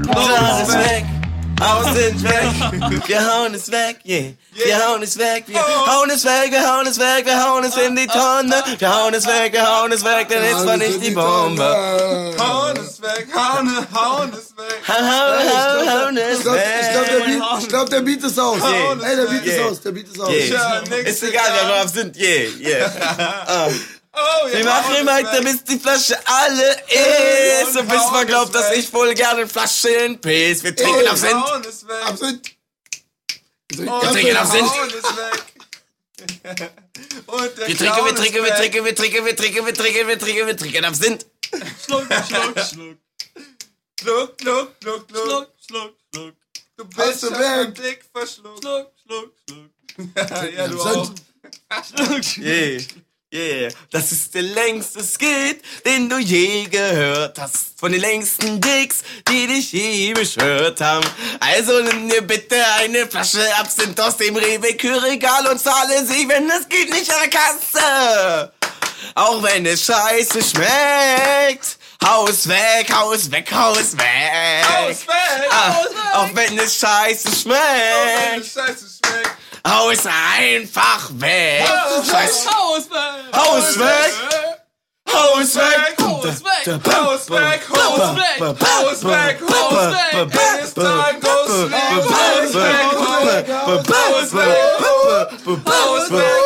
Hauen es weg. Hauen sind weg. Wir hauen es weg, yeah. Wir hauen es weg, wir hauen es weg, wir hauen es weg, wir hauen es in die Tonne. Wir hauen es weg, denn jetzt war nicht die Bombe. Hauen es weg, hauen es weg. Hauen es weg. Ich glaub, der Beat ist aus. Ey, der Beat ist aus. Ist egal, wer wir drauf sind, yeah. Wir machen weiter, bis die Flasche alle ist. Und bis man glaubt, dass ich wohl gerne Flaschen piss. Wir trinken auf Sinn. Absinth. Wir trinken auf Sinn. Wir trinken auf Sinn. Schluck. Du bist schon dick verschluckt. Schluck. Ja, du auch. Yeah, das ist der längste Skit, den du je gehört hast. Von den längsten Dicks, die dich je beschwört haben. Also nimm dir bitte eine Flasche Absinth aus dem Rewe-Kühlregal und zahle sie, wenn es geht, nicht an der Kasse. Auch wenn es scheiße schmeckt. Haus weg. Haus weg. Auch wenn es scheiße schmeckt. Haus einfach weg. Haus weg.